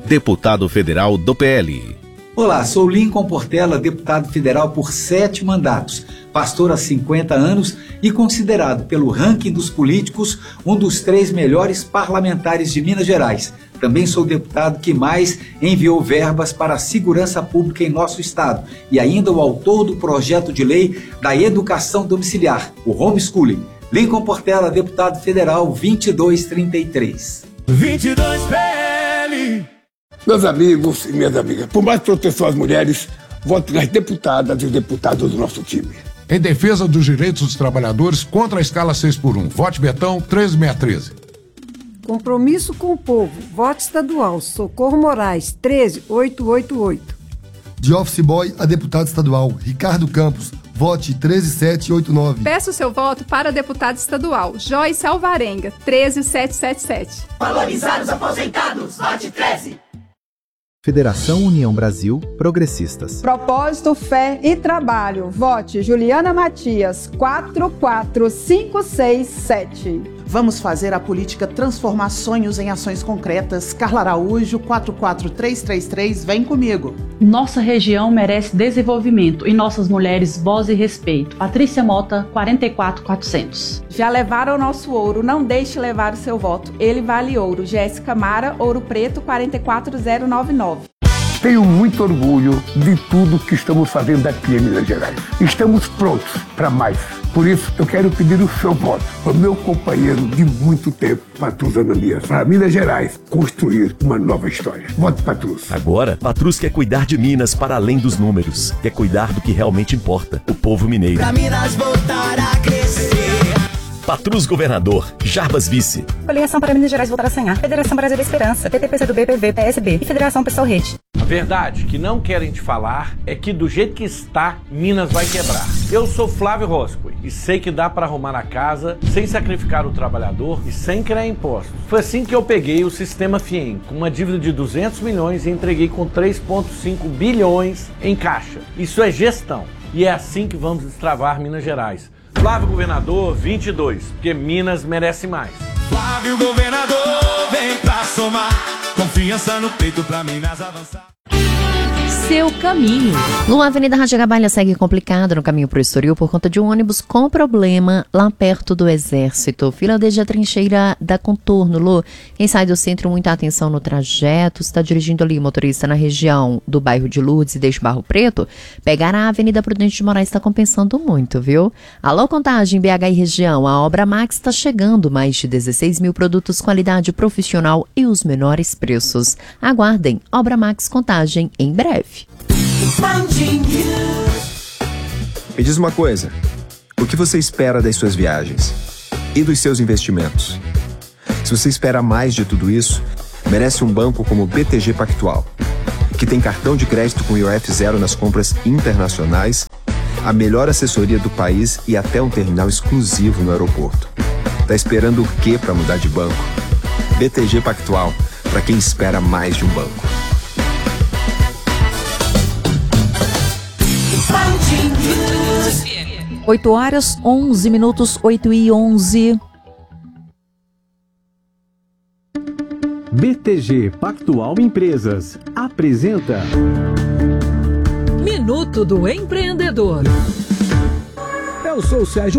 deputado federal do PL. Olá, sou Lincoln Portela, deputado federal por 7 mandatos, pastor há 50 anos e considerado pelo ranking dos políticos um dos 3 melhores parlamentares de Minas Gerais. Também sou o deputado que mais enviou verbas para a segurança pública em nosso estado e ainda o autor do projeto de lei da educação domiciliar, o homeschooling. Lincoln Portela, deputado federal 2233. 22 PL. Meus amigos e minhas amigas, por mais proteção às mulheres, voto nas deputadas e deputados do nosso time. Em defesa dos direitos dos trabalhadores contra a escala 6x1. Vote Betão 13613. Compromisso com o povo. Voto estadual. Socorro Moraes 13888. De office boy a deputado estadual Ricardo Campos. Vote 13789. Peço seu voto para deputado estadual Joyce Alvarenga 13777. Valorizar os aposentados. Vote 13. Federação União Brasil Progressistas. Propósito, fé e trabalho. Vote Juliana Matias 44567. Vamos fazer a política transformar sonhos em ações concretas. Carla Araújo, 44333, vem comigo. Nossa região merece desenvolvimento e nossas mulheres voz e respeito. Patrícia Mota, 44400. Já levaram o nosso ouro, não deixe levar o seu voto. Ele vale ouro. Jéssica Mara, Ouro Preto, 44099. Tenho muito orgulho de tudo que estamos fazendo aqui em Minas Gerais. Estamos prontos para mais. Por isso, eu quero pedir o seu voto para o meu companheiro de muito tempo, Patrus Ananias, para Minas Gerais construir uma nova história. Vote Patrus. Agora, Patrus quer cuidar de Minas para além dos números. Quer cuidar do que realmente importa, o povo mineiro. Pra Minas voltar a crescer. Patrus Governador, Jarbas Vice. Coligação para Minas Gerais voltar a sonhar. Federação Brasil da Esperança, PTPC do BPV, PSB e Federação Pessoal Rede. A verdade que não querem te falar é que do jeito que está, Minas vai quebrar. Eu sou Flávio Roscoe e sei que dá para arrumar a casa sem sacrificar o trabalhador e sem criar impostos. Foi assim que eu peguei o Sistema FIEM, com uma dívida de 200 milhões e entreguei com 3,5 bilhões em caixa. Isso é gestão e é assim que vamos destravar Minas Gerais. Flávio Governador 22, porque Minas merece mais. Flávio Governador, vem pra somar. Confiança no peito pra Minas avançar. Seu caminho. Uma Avenida Radiagabalha segue complicada no caminho para o Estoril por conta de um ônibus com problema lá perto do Exército. Fila desde a trincheira da Contorno. Lu, quem sai do centro, muita atenção no trajeto. Está dirigindo ali, motorista na região do bairro de Lourdes e deixa Barro Preto. Pegar a Avenida Prudente de Moraes está compensando muito, viu? Alô, Contagem, BH e região. A Obra Max está chegando. Mais de 16 mil produtos, qualidade profissional e os menores preços. Aguardem. Obra Max Contagem em breve. Me diz uma coisa, o que você espera das suas viagens e dos seus investimentos? Se você espera mais de tudo isso, merece um banco como o BTG Pactual, que tem cartão de crédito com IOF zero nas compras internacionais, a melhor assessoria do país e até um terminal exclusivo no aeroporto. Tá esperando o quê para mudar de banco? BTG Pactual, para quem espera mais de um banco. 8h11, 8h11. BTG Pactual Empresas apresenta Minuto do Empreendedor. Eu sou o Sérgio